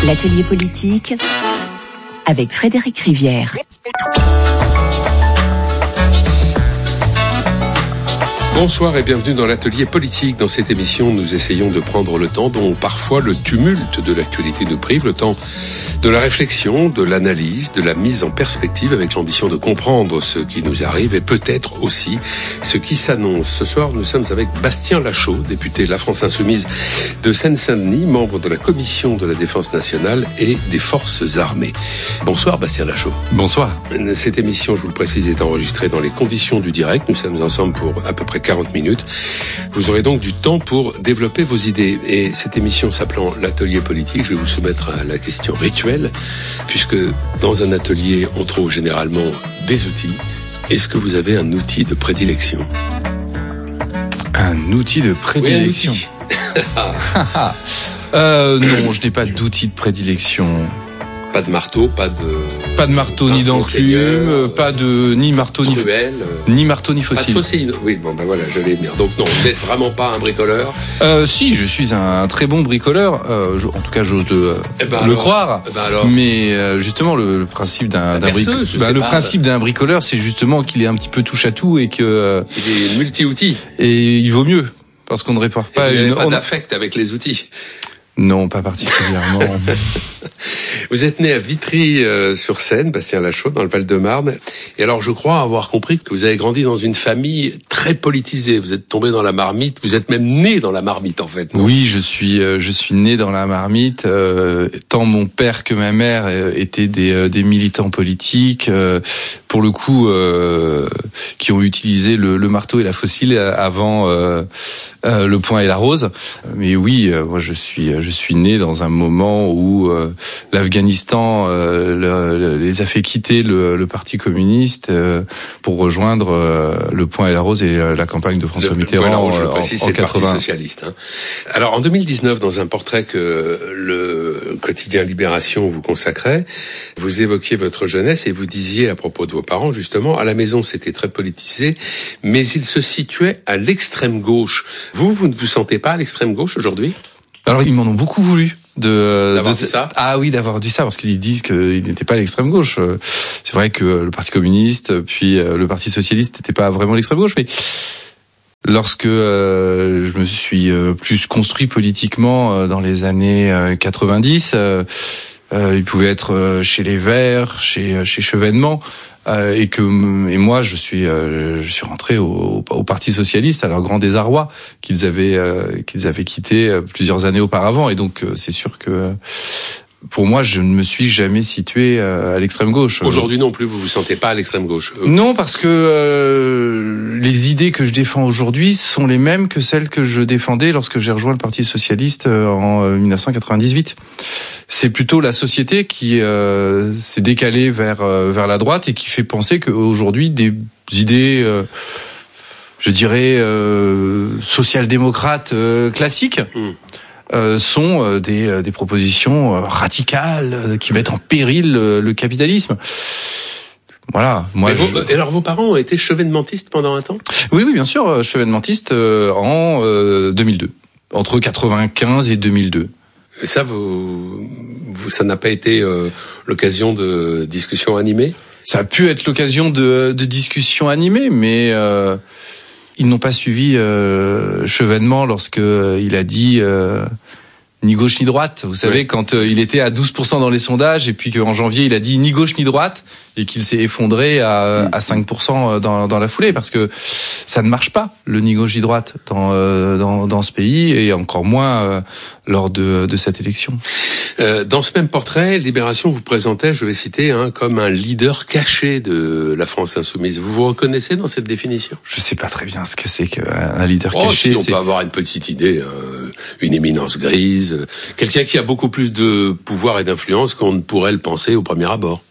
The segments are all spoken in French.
L'atelier politique avec Frédéric Rivière. Bonsoir et bienvenue dans l'atelier politique. Dans cette émission, nous essayons de prendre le temps dont parfois le tumulte de l'actualité nous prive, le temps de la réflexion, de l'analyse, de la mise en perspective avec l'ambition de comprendre ce qui nous arrive et peut-être aussi ce qui s'annonce. Ce soir, nous sommes avec Bastien Lachaud, député La France Insoumise de Seine-Saint-Denis, membre de la Commission de la Défense nationale et des Forces armées. Bonsoir Bastien Lachaud. Bonsoir. Cette émission, je vous le précise, est enregistrée dans les conditions du direct. Nous sommes ensemble pour à peu près 40 minutes. Vous aurez donc du temps pour développer vos idées. Et cette émission s'appelant l'atelier politique, je vais vous soumettre à la question rituelle, puisque dans un atelier, on trouve généralement des outils. Est-ce que vous avez un outil de prédilection ? Un outil de prédilection ? Oui, un outil. Non, je n'ai pas d'outil de prédilection. Pas de marteau, pas de marteau ni d'enclume, pas de ni marteau truelle, ni marteau ni fossile. Pas de fossile. Oui, bon ben voilà, j'allais venir. Donc non, vous n'êtes vraiment pas un bricoleur. Si, je suis un très bon bricoleur. En tout cas, j'ose le croire. Mais justement, le principe d'un bricoleur, c'est justement qu'il est un petit peu touche à tout et que il est multi-outils. Et il vaut mieux parce qu'on ne répare pas. Vous n'avez pas d'affect avec les outils. Non, pas particulièrement. Vous êtes né à Vitry-sur-Seine, Bastien Lachaud, dans le Val-de-Marne. Et alors, je crois avoir compris que vous avez grandi dans une famille très politisée. Vous êtes tombé dans la marmite. Vous êtes même né dans la marmite, en fait. Non ? Oui, je suis né dans la marmite. Tant mon père que ma mère étaient des militants politiques. Pour le coup, qui ont utilisé le marteau et la fossile avant le poing et la rose. Mais oui, moi je suis né dans un moment où l'Afghanistan les a fait quitter le Parti communiste pour rejoindre le poing et la rose et la campagne de François Mitterrand je le précise, en c'est 80. Le Parti socialiste. Hein. Alors en 2019, dans un portrait que le quotidien Libération vous consacrait, vous évoquiez votre jeunesse et vous disiez à propos de vos parents, justement, à la maison c'était très politisé, mais ils se situaient à l'extrême gauche. Vous ne vous sentez pas à l'extrême gauche aujourd'hui ? Alors ils m'en ont beaucoup voulu d'avoir dit ça. Ah oui, d'avoir dit ça parce qu'ils disent qu'ils n'étaient pas à l'extrême gauche. C'est vrai que le Parti communiste puis le Parti socialiste n'était pas vraiment l'extrême gauche, mais lorsque je me suis plus construit politiquement dans les années 90, il pouvait être chez les Verts, chez Chevènement. Et moi je suis rentré au Parti socialiste à leur grand désarroi qu'ils avaient quitté plusieurs années auparavant, et donc c'est sûr que pour moi je ne me suis jamais situé à l'extrême gauche. Aujourd'hui non plus, vous sentez pas à l'extrême gauche? Non, parce que les idées que je défends aujourd'hui sont les mêmes que celles que je défendais lorsque j'ai rejoint le Parti socialiste en 1998. C'est plutôt la société qui s'est décalée vers la droite et qui fait penser qu'aujourd'hui des idées, je dirais, social-démocrates classiques sont des propositions radicales qui mettent en péril le capitalisme. Voilà. Alors vos parents ont été chevènementistes pendant un temps ? Oui, bien sûr, chevènementistes en 2002, entre 95 et 2002. Et ça, ça n'a pas été l'occasion de discussions animées ? Ça a pu être l'occasion de discussions animées, mais ils n'ont pas suivi Chevènement lorsque il a dit ni gauche ni droite. Vous savez, quand il était à 12% dans les sondages, et puis qu'en janvier il a dit ni gauche ni droite, et qu'il s'est effondré à 5% dans la foulée, parce que ça ne marche pas, le ni gauche ni droite dans ce pays, et encore moins lors de cette élection. Dans ce même portrait, Libération vous présentait, je vais citer, comme un leader caché de la France insoumise. Vous vous reconnaissez dans cette définition ? Je sais pas très bien ce que c'est qu'un leader caché. Si on peut avoir une petite idée, une éminence grise, quelqu'un qui a beaucoup plus de pouvoir et d'influence qu'on ne pourrait le penser au premier abord.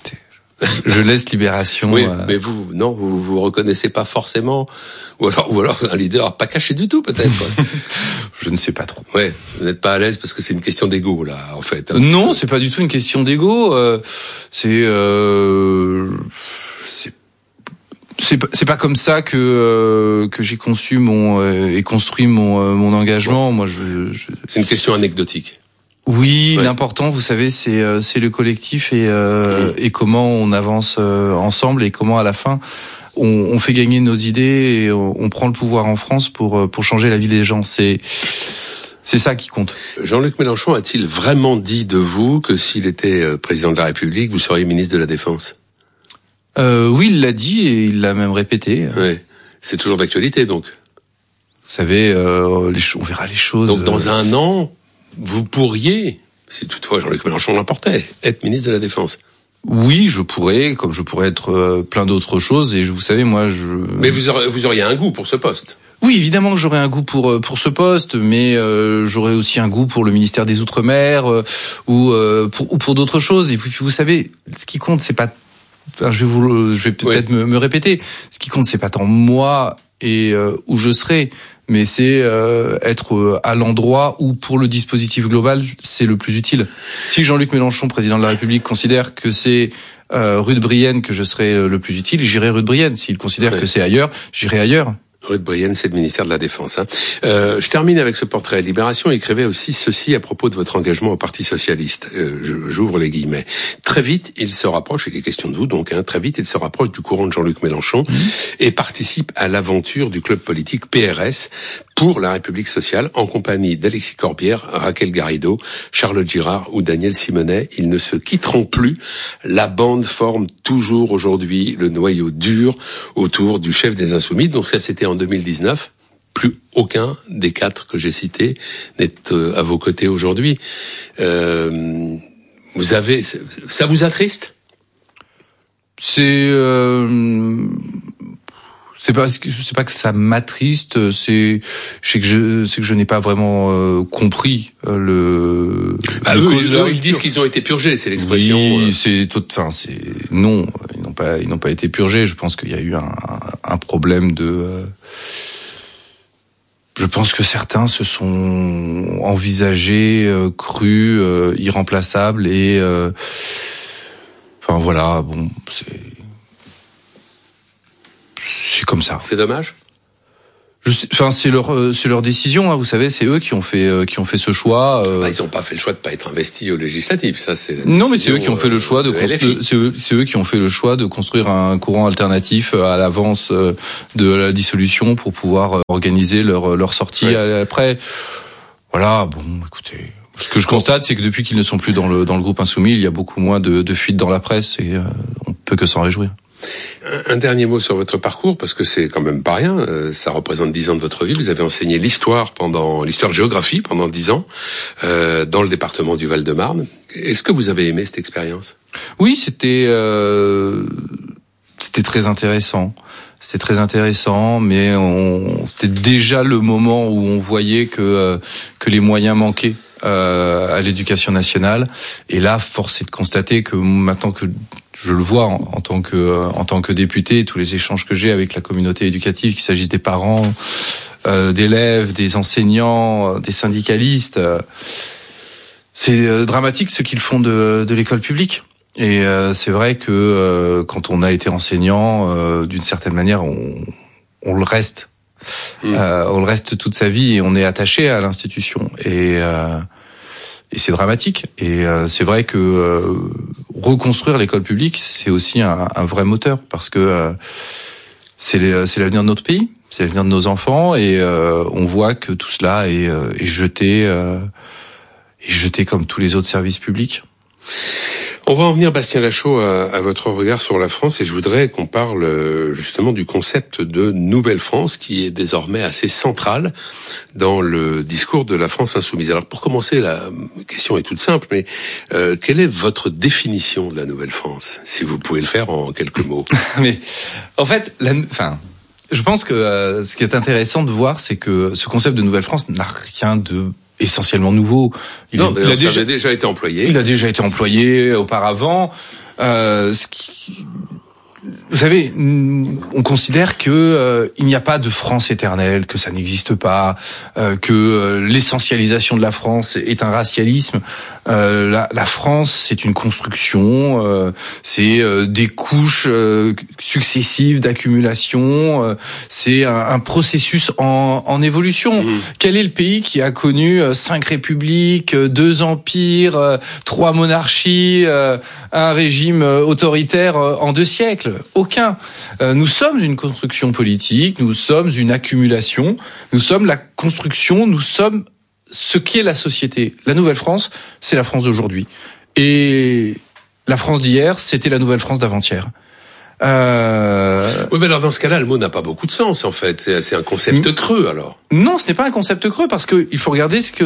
Je laisse Libération. Oui, mais vous reconnaissez pas forcément, ou alors un leader pas caché du tout peut-être. Je ne sais pas trop. Ouais, vous n'êtes pas à l'aise parce que c'est une question d'ego là, en fait. Non, c'est pas du tout une question d'ego. C'est pas comme ça que j'ai conçu et construit mon engagement. Moi, C'est une question anecdotique. Oui, ouais. L'important, vous savez, c'est le collectif et comment on avance ensemble et comment à la fin on fait gagner nos idées et on prend le pouvoir en France pour changer la vie des gens. C'est ça qui compte. Jean-Luc Mélenchon a-t-il vraiment dit de vous que s'il était président de la République, vous seriez ministre de la Défense ? Oui, il l'a dit et il l'a même répété. Ouais. C'est toujours d'actualité, donc. Vous savez, on verra les choses. Donc dans un an, vous pourriez, si toutefois Jean-Luc Mélenchon l'emportait, être ministre de la Défense. Oui, je pourrais, comme je pourrais être plein d'autres choses. Et vous savez, moi, Mais vous auriez un goût pour ce poste. Oui, évidemment que j'aurais un goût pour ce poste, mais j'aurais aussi un goût pour le ministère des Outre-mer ou pour d'autres choses. Et vous savez, ce qui compte, c'est pas. Enfin, je vais peut-être me répéter. Ce qui compte, c'est pas tant moi et où je serai, mais c'est être à l'endroit où, pour le dispositif global, c'est le plus utile. Si Jean-Luc Mélenchon, président de la République, considère que c'est rue de Brienne que je serai le plus utile, j'irai rue de Brienne. S'il considère que c'est ailleurs, j'irai ailleurs. Rue de Brienne, c'est le ministère de la Défense. Je termine avec ce portrait. Libération écrivait aussi ceci à propos de votre engagement au Parti Socialiste. J'ouvre les guillemets. Très vite, il se rapproche, il est question de vous donc, très vite, il se rapproche du courant de Jean-Luc Mélenchon et participe à l'aventure du club politique PRS pour la République sociale en compagnie d'Alexis Corbière, Raquel Garrido, Charlotte Girard ou Daniel Simonet. Ils ne se quitteront plus. La bande forme toujours aujourd'hui le noyau dur autour du chef des Insoumis. Donc ça, c'était en 2019. Plus aucun des 4 que j'ai cités n'est à vos côtés aujourd'hui. Ça vous attriste ? C'est pas que ça m'attriste, c'est que je n'ai pas vraiment compris ils disent qu'ils ont été purgés, c'est l'expression. Oui, non, ils n'ont pas été purgés. Je pense qu'il y a eu un problème de. Je pense que certains se sont envisagés, crus, irremplaçables et. Enfin voilà, bon, c'est comme ça. C'est dommage. C'est leur décision, hein, vous savez, c'est eux qui ont fait ce choix. Ils n'ont pas fait le choix de pas être investis aux législatives, ça c'est la décision. Non, mais c'est eux qui ont fait le choix c'est eux qui ont fait le choix de construire un courant alternatif à l'avance de la dissolution pour pouvoir organiser leur sortie. Ouais. Après, voilà, bon, écoutez. Ce que je constate, c'est que depuis qu'ils ne sont plus dans le groupe Insoumis, il y a beaucoup moins de fuites dans la presse et on peut que s'en réjouir. Un dernier mot sur votre parcours, parce que c'est quand même pas rien, ça représente 10 ans de votre vie. Vous avez enseigné l'histoire-géographie pendant 10 ans, dans le département du Val-de-Marne. Est-ce que vous avez aimé cette expérience ? Oui, c'était très intéressant. C'était très intéressant, mais c'était déjà le moment où on voyait que les moyens manquaient à l'éducation nationale. Et là, force est de constater que maintenant que je le vois en tant que député, tous les échanges que j'ai avec la communauté éducative, qu'il s'agisse des parents, d'élèves, des enseignants, des syndicalistes, c'est dramatique ce qu'ils font de l'école publique. Et c'est vrai que quand on a été enseignant, d'une certaine manière, on le reste. On le reste toute sa vie et on est attaché à l'institution. Et c'est dramatique. Et c'est vrai que reconstruire l'école publique, c'est aussi un vrai moteur, parce que c'est l'avenir de notre pays, c'est l'avenir de nos enfants, et on voit que tout cela est jeté comme tous les autres services publics. On va en venir, Bastien Lachaud, à votre regard sur la France, et je voudrais qu'on parle justement du concept de Nouvelle-France qui est désormais assez central dans le discours de la France insoumise. Alors pour commencer, la question est toute simple, mais quelle est votre définition de la Nouvelle-France, si vous pouvez le faire en quelques mots? Mais en fait, je pense que ce qui est intéressant de voir, c'est que ce concept de Nouvelle-France n'a rien de essentiellement nouveau. Ça avait déjà été employé. Il a déjà été employé auparavant. Vous savez, on considère que il n'y a pas de France éternelle, que ça n'existe pas, que l'essentialisation de la France est un racialisme. La France, c'est une construction, c'est des couches successives d'accumulation, c'est un processus en évolution. Quel est le pays qui a connu 5 républiques, 2 empires, 3 monarchies, un régime autoritaire en 2 siècles? Aucun. Nous sommes une construction politique, nous sommes une accumulation, nous sommes la construction, nous sommes ce qu'est la société. La Nouvelle-France, c'est la France d'aujourd'hui. Et la France d'hier, c'était la Nouvelle-France d'avant-hier. Oui, mais alors dans ce cas-là, le mot n'a pas beaucoup de sens, en fait. C'est un concept creux, alors. Non, ce n'est pas un concept creux, parce que il faut regarder ce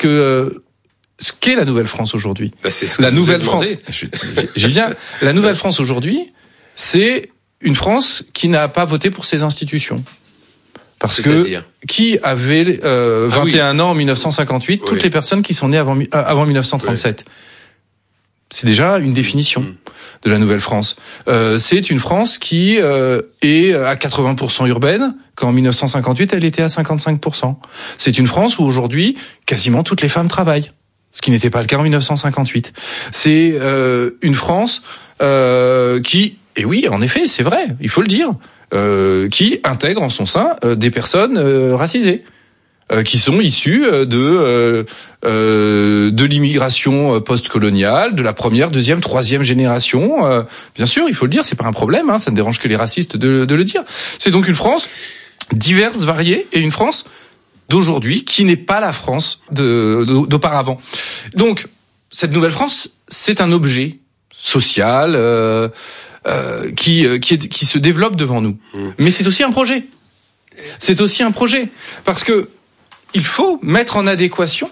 qu'est la Nouvelle-France aujourd'hui. Bah, c'est ce que la Nouvelle-France. J'y viens. La Nouvelle-France aujourd'hui, c'est une France qui n'a pas voté pour ses institutions. Parce que qui avait 21 ans en 1958, toutes les personnes qui sont nées avant 1937. C'est déjà une définition de la Nouvelle-France. C'est une France qui est à 80% urbaine, quand en 1958 elle était à 55%. C'est une France où aujourd'hui quasiment toutes les femmes travaillent, ce qui n'était pas le cas en 1958. C'est une France qui, et oui, en effet, c'est vrai, il faut le dire, qui intègre en son sein des personnes racisées, qui sont issues de l'immigration post-coloniale, de la première, deuxième, troisième génération. Bien sûr, il faut le dire, c'est pas un problème, ça ne dérange que les racistes de le dire. C'est donc une France diverse, variée, et une France d'aujourd'hui qui n'est pas la France d'auparavant. Donc, cette nouvelle France, c'est un objet social qui se développe devant nous. Mais c'est aussi un projet. C'est aussi un projet parce que il faut mettre en adéquation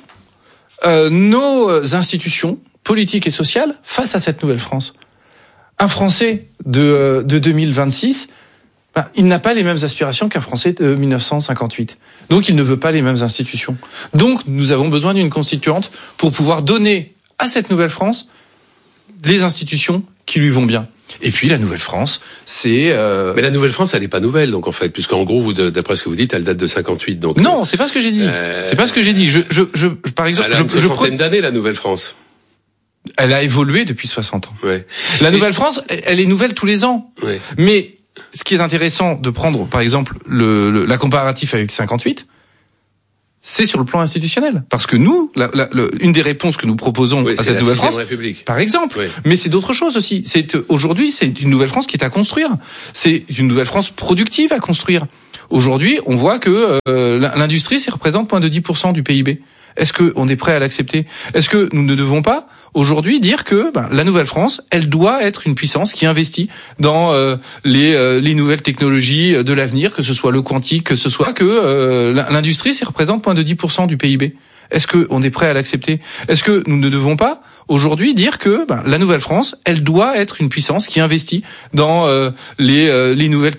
nos institutions politiques et sociales face à cette nouvelle France. Un Français de 2026, il n'a pas les mêmes aspirations qu'un Français de 1958. Donc il ne veut pas les mêmes institutions. Donc nous avons besoin d'une constituante pour pouvoir donner à cette nouvelle France les institutions qui lui vont bien. Et puis la Nouvelle-France, c'est... Mais la Nouvelle-France, elle n'est pas nouvelle, donc en fait, puisqu'en gros, vous, d'après ce que vous dites, elle date de 58. Donc non, c'est pas ce que j'ai dit. C'est pas ce que j'ai dit. Par exemple, elle a une soixantaine d'années, la Nouvelle-France. Elle a évolué depuis 60 ans. Ouais. La Nouvelle-France, elle est nouvelle tous les ans. Ouais. Mais ce qui est intéressant de prendre, par exemple, la comparatif avec 58, c'est sur le plan institutionnel. Parce que nous, une des réponses que nous proposons à cette Nouvelle-France, par exemple, mais c'est d'autres choses aussi. Aujourd'hui, c'est une Nouvelle-France qui est à construire. C'est une Nouvelle-France productive à construire. Aujourd'hui, on voit que l'industrie, ça représente moins de 10% du PIB. Est-ce qu'on est prêt à l'accepter? Est-ce que nous ne devons pas aujourd'hui dire que la Nouvelle-France, elle doit être une puissance qui investit dans les nouvelles technologies de l'avenir, que ce soit le quantique, que ce soit que l'industrie, ça représente moins de 10% du PIB. Est-ce qu'on est prêt à l'accepter? Est-ce que nous ne devons pas aujourd'hui dire que la Nouvelle-France, elle doit être une puissance qui investit dans les nouvelles